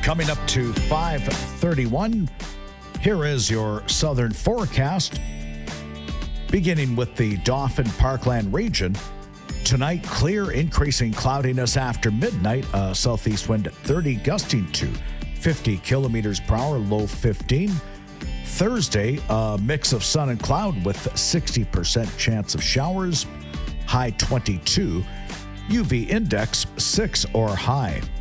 Coming up to 5:31, here is your southern forecast. Beginning with the Dauphin Parkland region. Tonight, clear, increasing cloudiness after midnight. A southeast wind at 30, gusting to 50 kilometers per hour, low 15. Thursday, a mix of sun and cloud with 60% chance of showers, high 22. UV index 6 or high.